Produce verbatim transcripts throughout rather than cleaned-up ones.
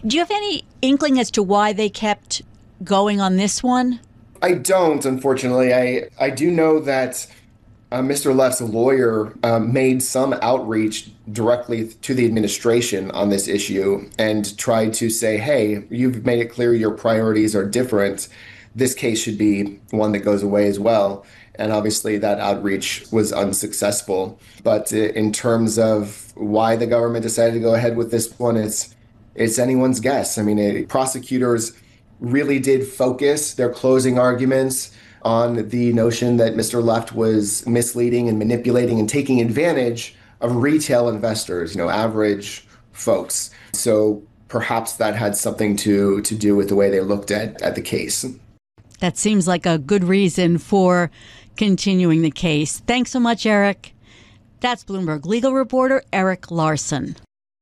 Do you have any inkling as to why they kept going on this one? I don't, unfortunately. I, I do know that uh, mister Left's lawyer uh, made some outreach directly to the administration on this issue and tried to say, hey, you've made it clear your priorities are different. This case should be one that goes away as well. And obviously that outreach was unsuccessful. But uh, in terms of why the government decided to go ahead with this one, it's it's anyone's guess. I mean, it, prosecutors really did focus their closing arguments on the notion that mister Left was misleading and manipulating and taking advantage of retail investors, you know, average folks. So perhaps that had something to, to do with the way they looked at, at the case. That seems like a good reason for continuing the case. Thanks so much, Eric. That's Bloomberg legal reporter Eric Larson.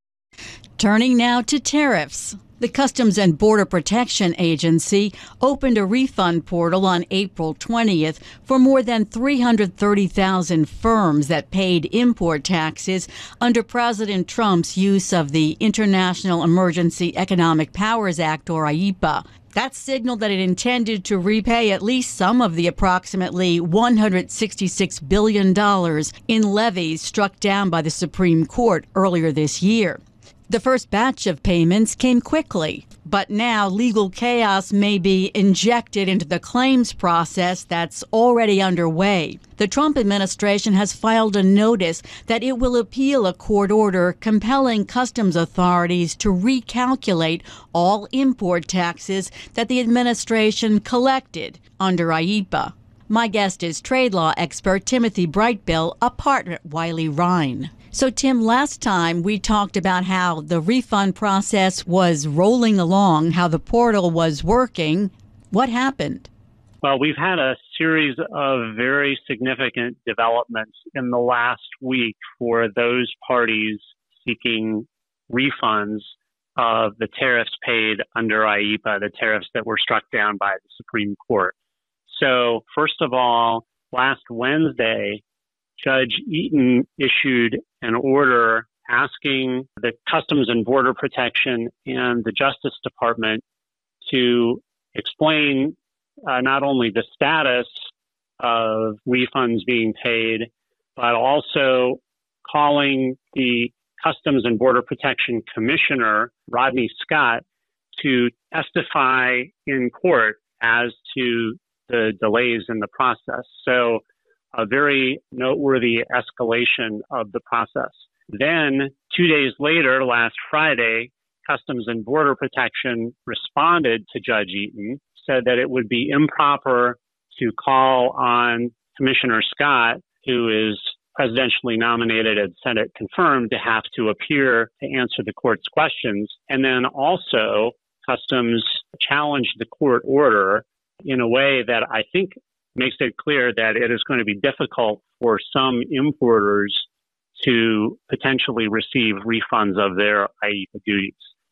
Turning now to tariffs. The Customs and Border Protection Agency opened a refund portal on April twentieth for more than three hundred thirty thousand firms that paid import taxes under President Trump's use of the International Emergency Economic Powers Act, or I E P A. That signaled that it intended to repay at least some of the approximately one hundred sixty-six billion dollars in levies struck down by the Supreme Court earlier this year. The first batch of payments came quickly, but now legal chaos may be injected into the claims process that's already underway. The Trump administration has filed a notice that it will appeal a court order compelling customs authorities to recalculate all import taxes that the administration collected under I E P A. My guest is trade law expert Timothy Brightbill, a partner at Wiley Rein. So, Tim, last time we talked about how the refund process was rolling along, how the portal was working. What happened? Well, we've had a series of very significant developments in the last week for those parties seeking refunds of the tariffs paid under I E P A, the tariffs that were struck down by the Supreme Court. So, first of all, last Wednesday, Judge Eaton issued an order asking the Customs and Border Protection and the Justice Department to explain uh, not only the status of refunds being paid, but also calling the Customs and Border Protection Commissioner, Rodney Scott, to testify in court as to the delays in the process. So a very noteworthy escalation of the process. Then, two days later, last Friday, Customs and Border Protection responded to Judge Eaton, said that it would be improper to call on Commissioner Scott, who is presidentially nominated and Senate confirmed, to have to appear to answer the court's questions. And then also, Customs challenged the court order in a way that I think makes it clear that it is going to be difficult for some importers to potentially receive refunds of their I E P A duties.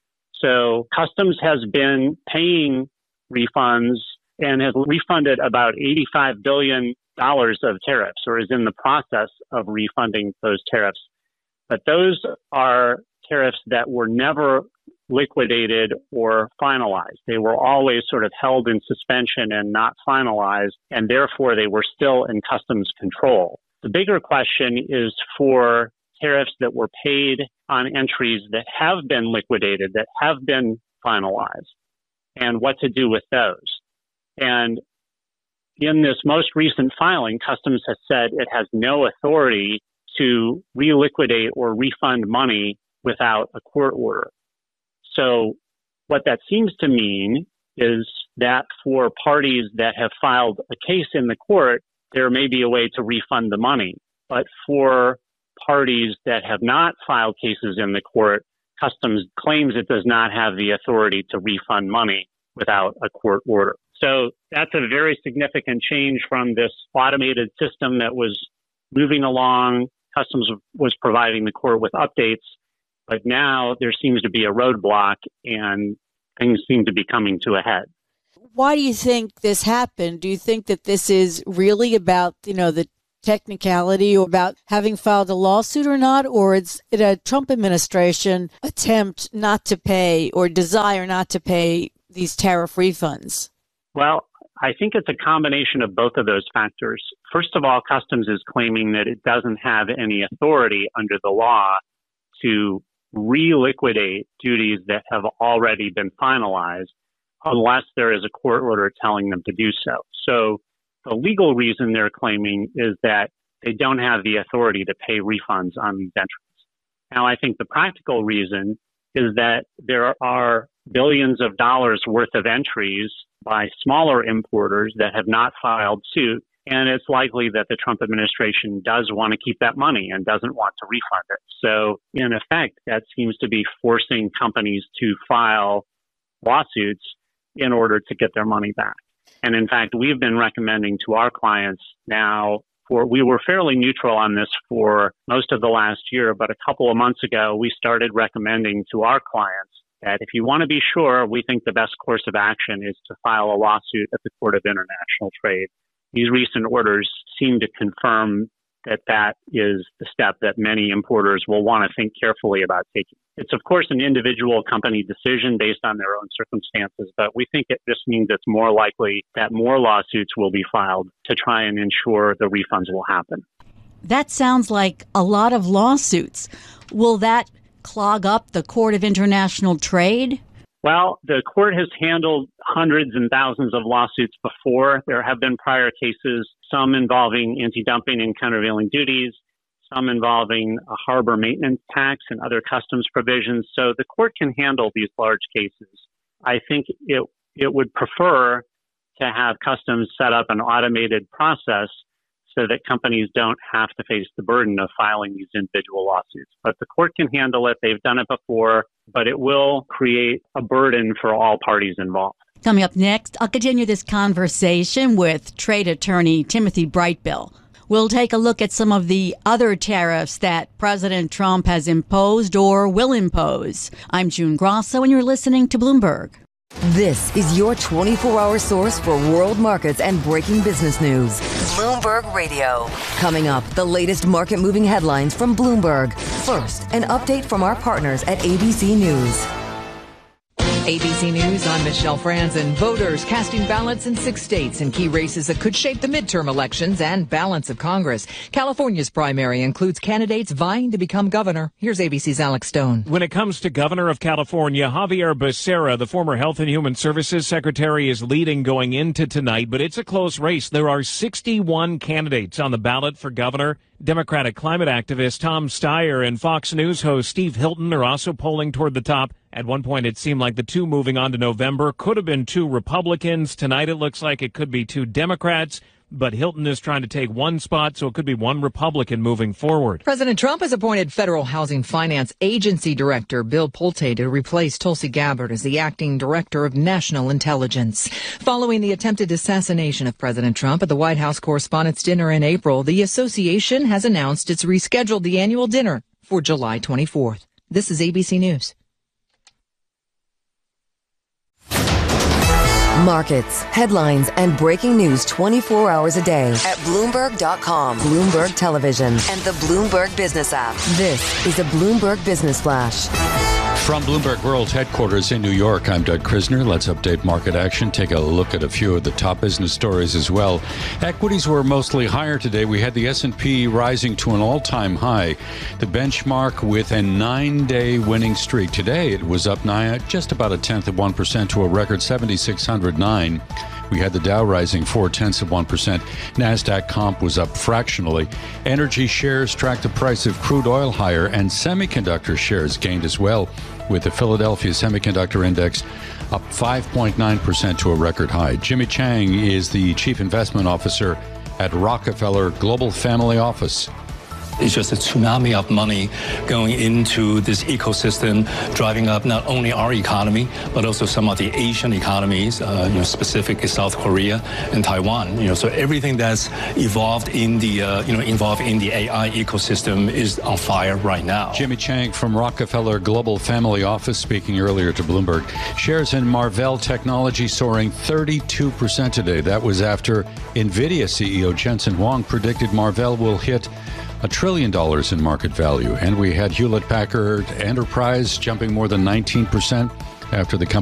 So Customs has been paying refunds and has refunded about eighty-five billion dollars of tariffs, or is in the process of refunding those tariffs. But those are tariffs that were never liquidated or finalized. They were always sort of held in suspension and not finalized, and therefore they were still in Customs control. The bigger question is for tariffs that were paid on entries that have been liquidated, that have been finalized, and what to do with those. And in this most recent filing, Customs has said it has no authority to reliquidate or refund money without a court order. So what that seems to mean is that for parties that have filed a case in the court, there may be a way to refund the money. But for parties that have not filed cases in the court, Customs claims it does not have the authority to refund money without a court order. So that's a very significant change from this automated system that was moving along. Customs was providing the court with updates. But now there seems to be a roadblock and things seem to be coming to a head. Why do you think this happened? Do you think that this is really about, you know, the technicality about having filed a lawsuit or not, or is it a Trump administration attempt not to pay or desire not to pay these tariff refunds? Well, I think it's a combination of both of those factors. First of all, Customs is claiming that it doesn't have any authority under the law to reliquidate duties that have already been finalized unless there is a court order telling them to do so. So the legal reason they're claiming is that they don't have the authority to pay refunds on these entries. Now, I think the practical reason is that there are billions of dollars worth of entries by smaller importers that have not filed suit, and it's likely that the Trump administration does want to keep that money and doesn't want to refund it. So, in effect, that seems to be forcing companies to file lawsuits in order to get their money back. And in fact, we've been recommending to our clients now for, we were fairly neutral on this for most of the last year, but a couple of months ago, we started recommending to our clients that if you want to be sure, we think the best course of action is to file a lawsuit at the Court of International Trade. These recent orders seem to confirm that that is the step that many importers will want to think carefully about taking. It's, of course, an individual company decision based on their own circumstances, but we think it just means it's more likely that more lawsuits will be filed to try and ensure the refunds will happen. That sounds like a lot of lawsuits. Will that clog up the Court of International Trade? Well, the court has handled hundreds and thousands of lawsuits before. There have been prior cases, some involving anti-dumping and countervailing duties, some involving a harbor maintenance tax and other customs provisions. So the court can handle these large cases. I think it it would prefer to have Customs set up an automated process so that companies don't have to face the burden of filing these individual lawsuits. But the court can handle it. They've done it before, but it will create a burden for all parties involved. Coming up next, I'll continue this conversation with trade attorney Timothy Brightbill. We'll take a look at some of the other tariffs that President Trump has imposed or will impose. I'm June Grosso, and you're listening to Bloomberg. This is your twenty-four hour source for world markets and breaking business news. Bloomberg Radio. Coming up, the latest market-moving headlines from Bloomberg. First, an update from our partners at A B C News. A B C News, I'm Michelle Franzen. Voters casting ballots in six states in key races that could shape the midterm elections and balance of Congress. California's primary includes candidates vying to become governor. Here's A B C's Alex Stone. When it comes to governor of California, Javier Becerra, the former Health and Human Services Secretary, is leading going into tonight, but it's a close race. There are sixty-one candidates on the ballot for governor. Democratic climate activist Tom Steyer and Fox News host Steve Hilton are also polling toward the top. At one point, it seemed like the two moving on to November could have been two Republicans. Tonight, it looks like it could be two Democrats. But Hilton is trying to take one spot, so it could be one Republican moving forward. President Trump has appointed Federal Housing Finance Agency Director Bill Pulte to replace Tulsi Gabbard as the acting director of national intelligence. Following the attempted assassination of President Trump at the White House Correspondents' Dinner in April, the association has announced it's rescheduled the annual dinner for July twenty-fourth. This is A B C News. Markets, headlines, and breaking news twenty-four hours a day at Bloomberg dot com, Bloomberg Television, and the Bloomberg Business app. This is a Bloomberg Business Flash. From Bloomberg World Headquarters in New York, I'm Doug Krisner. Let's update market action. Take a look at a few of the top business stories as well. Equities were mostly higher today. We had the S and P rising to an all-time high. The benchmark with a nine-day winning streak. Today, it was up nigh, just about a tenth of one percent to a record seven thousand six hundred nine. We had the Dow rising four-tenths of one percent. NASDAQ comp was up fractionally. Energy shares tracked the price of crude oil higher, and semiconductor shares gained as well, with the Philadelphia Semiconductor Index up five point nine percent to a record high. Jimmy Chang is the Chief Investment Officer at Rockefeller Global Family Office. It's just a tsunami of money going into this ecosystem, driving up not only our economy, but also some of the Asian economies, uh, you know, specifically South Korea and Taiwan. You know, so everything that's evolved in the, uh, you know, involved in the A I ecosystem is on fire right now. Jimmy Chang from Rockefeller Global Family Office speaking earlier to Bloomberg. Shares in Marvell Technology soaring thirty-two percent today. That was after NVIDIA C E O Jensen Huang predicted Marvell will hit a trillion dollars in market value. And we had Hewlett Packard Enterprise jumping more than nineteen percent after the company